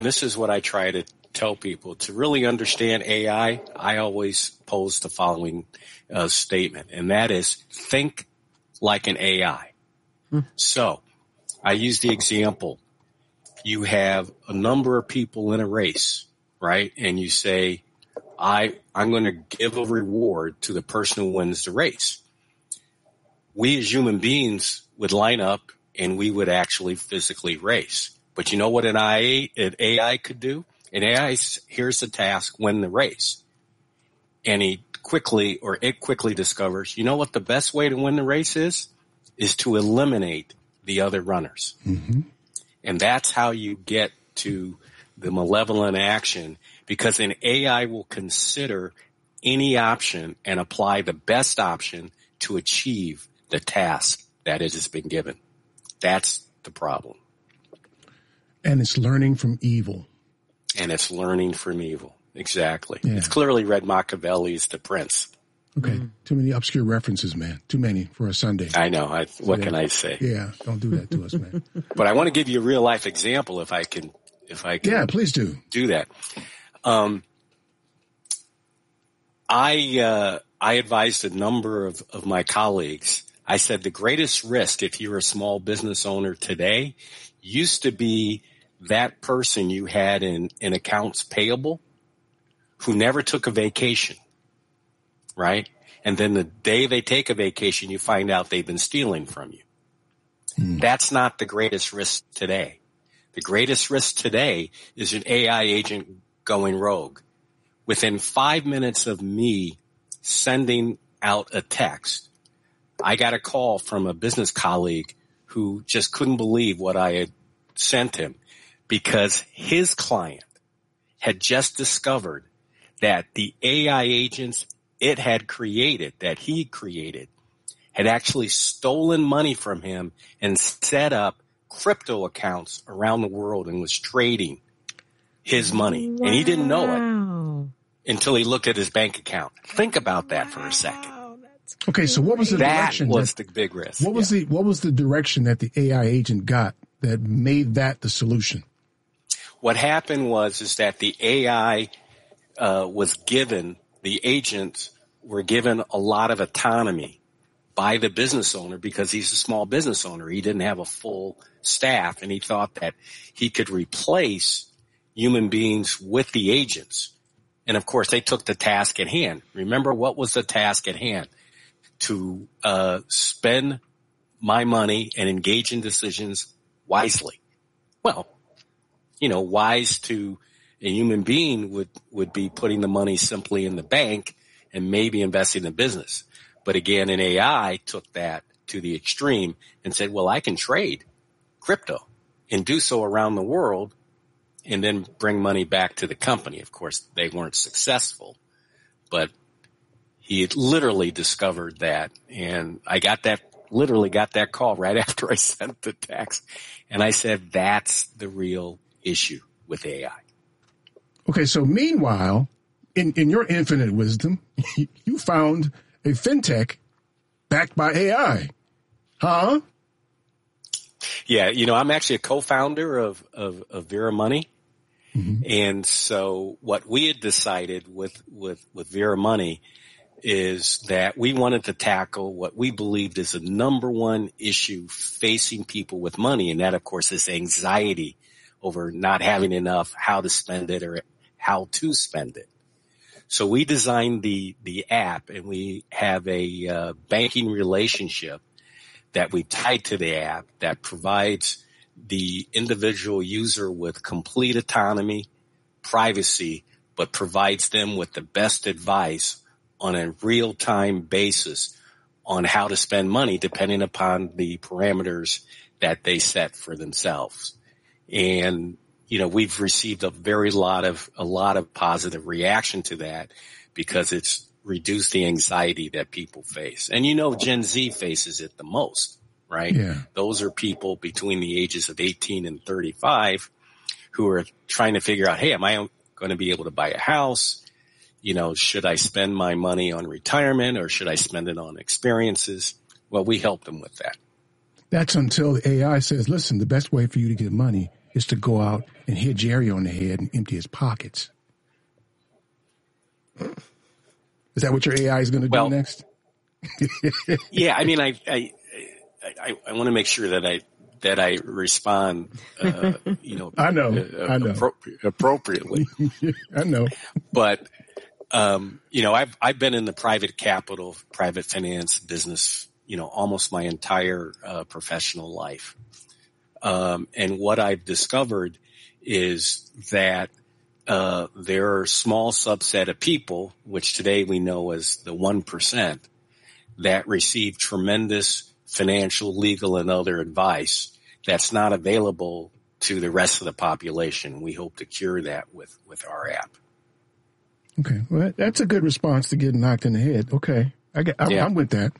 this is what I try to tell people. To really understand AI, I always pose the following statement, and that is think like an AI. So I use the example. You have a number of people in a race, right? And you say, I'm going to give a reward to the person who wins the race. We as human beings would line up and we would actually physically race. But you know what an AI could do? An AI, here's the task, win the race. And it quickly discovers, you know what the best way to win the race is to eliminate the other runners. Mm-hmm. And that's how you get to the malevolent action, because an AI will consider any option and apply the best option to achieve the task that it has been given. That's the problem. And it's learning from evil. Exactly. Yeah. It's clearly read Machiavelli's The Prince. Okay. Too many obscure references, man. Too many for a Sunday. I know. What can I say? Yeah. Don't do that to us, man. But I want to give you a real life example if I can. Yeah, please do. Do that. I advised a number of my colleagues. I said the greatest risk if you're a small business owner today used to be that person you had in accounts payable who never took a vacation, right? And then the day they take a vacation, you find out they've been stealing from you. That's not the greatest risk today. The greatest risk today is an AI agent going rogue. Within 5 minutes of me sending out a text, I got a call from a business colleague who just couldn't believe what I had sent him, because his client had just discovered that the AI agents he created, had actually stolen money from him and set up crypto accounts around the world and was trading his money. Wow. And he didn't know it until he looked at his bank account. Think about that for a second. Okay, so what was the direction? That was the big risk. What was the direction that the AI agent got that made that the solution? What happened was that the AI the agents were given a lot of autonomy by the business owner, because he's a small business owner. He didn't have a full staff, and he thought that he could replace human beings with the agents. And of course, they took the task at hand. Remember, what was the task at hand? To spend my money and engage in decisions wisely. Well, wise to a human being would be putting the money simply in the bank and maybe investing in business. But again, an AI took that to the extreme and said, well, I can trade crypto and do so around the world and then bring money back to the company. Of course, they weren't successful, but he had literally discovered that. And I got that call right after I sent the text. And I said, that's the real issue with AI. Okay, so meanwhile, in your infinite wisdom, you found a fintech backed by AI. Huh? Yeah, I'm actually a co-founder of Vera Money. Mm-hmm. And so what we had decided with Vera Money is that we wanted to tackle what we believed is the number one issue facing people with money. And that, of course, is anxiety over not having enough, how to spend it, or how to spend it. So we designed the app, and we have a banking relationship that we tied to the app that provides the individual user with complete autonomy, privacy, but provides them with the best advice on a real-time basis on how to spend money depending upon the parameters that they set for themselves. And, we've received a lot of positive reaction to that, because it's reduced the anxiety that people face. And Gen Z faces it the most, right? Yeah. Those are people between the ages of 18 and 35 who are trying to figure out, hey, am I going to be able to buy a house? Should I spend my money on retirement, or should I spend it on experiences? Well, we help them with that. That's until the AI says, listen, the best way for you to get money is to go out and hit Jerry on the head and empty his pockets. Is that what your AI is going to do next? Yeah, I mean, I want to make sure that I respond, I know. Appropriately. I know. But, I've been in the private capital, private finance business, almost my entire professional life. And what I've discovered is that there are a small subset of people, which today we know as the 1%, that receive tremendous financial, legal, and other advice that's not available to the rest of the population. We hope to cure that with our app. Okay. Well, that's a good response to getting knocked in the head. Okay. I'm with that.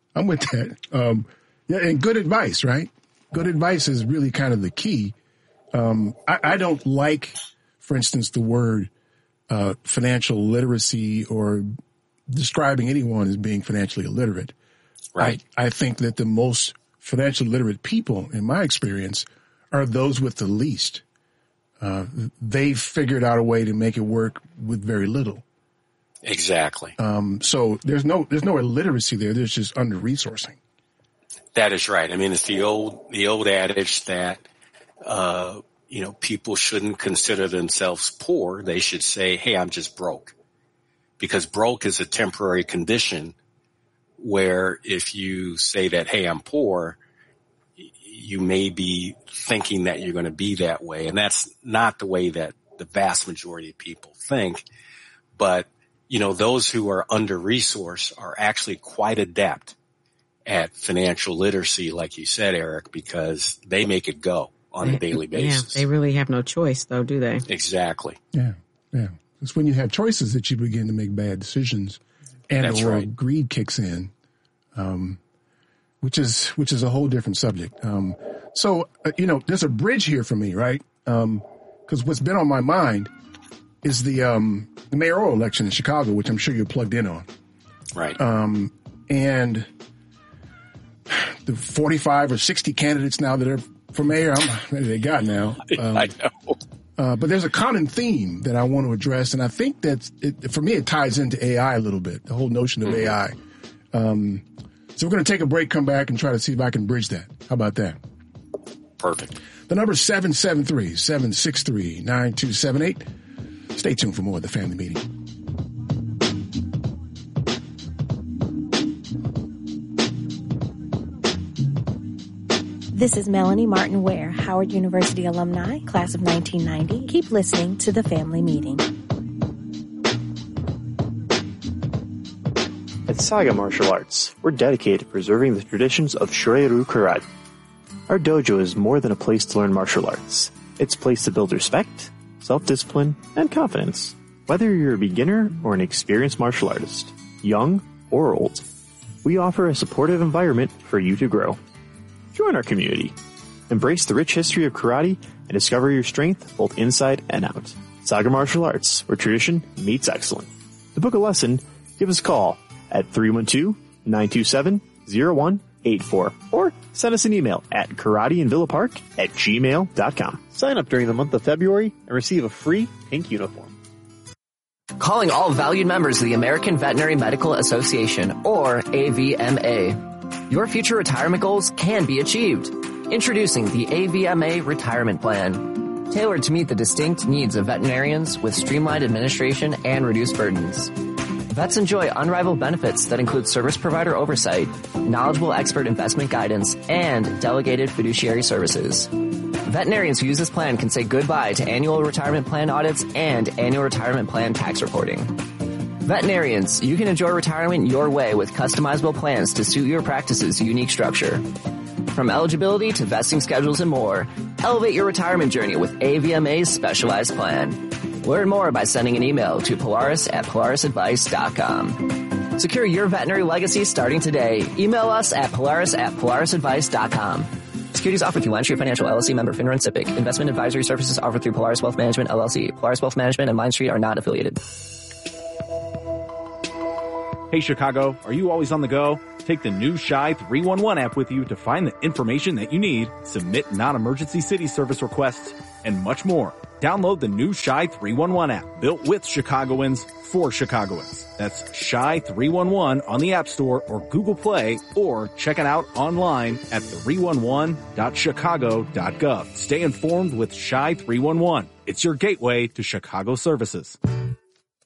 And good advice, right? Good advice is really kind of the key. I don't like, for instance, the word financial literacy or describing anyone as being financially illiterate. Right. I think that the most financially literate people, in my experience, are those with the least. They've figured out a way to make it work with very little. Exactly. So there's no illiteracy there. There's just under-resourcing. That is right. I mean, it's the old adage that, people shouldn't consider themselves poor. They should say, hey, I'm just broke. Because broke is a temporary condition where if you say that, hey, I'm poor, you may be thinking that you're going to be that way. And that's not the way that the vast majority of people think. But, those who are under-resourced are actually quite adept at financial literacy, like you said, Eric, because they make it go on a daily basis. Yeah, they really have no choice, though, do they? Exactly. Yeah. It's when you have choices that you begin to make bad decisions, and greed kicks in, which is a whole different subject. So there's a bridge here for me, right? Because what's been on my mind is the mayoral election in Chicago, which I'm sure you're plugged in on. Right. And the 45 or 60 candidates now that are for mayor, how many they got now? I know. But there's a common theme that I want to address, and I think for me, it ties into AI a little bit, the whole notion of AI. So we're going to take a break, come back, and try to see if I can bridge that. How about that? Perfect. The number is 773-763-9278. Stay tuned for more of The Family Meeting. This is Melanie Martin Ware, Howard University alumni, class of 1990. Keep listening to The Family Meeting. At Saga Martial Arts, we're dedicated to preserving the traditions of Shorin-ryu Karate. Our dojo is more than a place to learn martial arts. It's a place to build respect, self-discipline, and confidence. Whether you're a beginner or an experienced martial artist, young or old, we offer a supportive environment for you to grow. Join our community. Embrace the rich history of karate and discover your strength both inside and out. Saga Martial Arts, where tradition meets excellence. To book a lesson, give us a call at 312-927-0184 or send us an email at karateinvillapark@gmail.com. Sign up during the month of February and receive a free pink uniform. Calling all valued members of the American Veterinary Medical Association, or AVMA. Your future retirement goals can be achieved. Introducing the AVMA Retirement Plan, tailored to meet the distinct needs of veterinarians with streamlined administration and reduced burdens. Vets enjoy unrivaled benefits that include service provider oversight, knowledgeable expert investment guidance, and delegated fiduciary services. Veterinarians who use this plan can say goodbye to annual retirement plan audits and annual retirement plan tax reporting. Veterinarians, you can enjoy retirement your way with customizable plans to suit your practice's unique structure. From eligibility to vesting schedules and more, elevate your retirement journey with AVMA's specialized plan. Learn more by sending an email to polaris@polarisadvice.com. Secure your veterinary legacy starting today. Email us at polaris@polarisadvice.com. Securities offered through LimeStreet Financial, LLC, member FINRA and SIPC. Investment advisory services offered through Polaris Wealth Management, LLC. Polaris Wealth Management and LimeStreet are not affiliated. Hey, Chicago, are you always on the go? Take the new Shy 311 app with you to find the information that you need, submit non-emergency city service requests, and much more. Download the new Shy 311 app, built with Chicagoans for Chicagoans. That's Shy 311 on the App Store or Google Play, or check it out online at 311.chicago.gov. Stay informed with Shy 311. It's your gateway to Chicago services.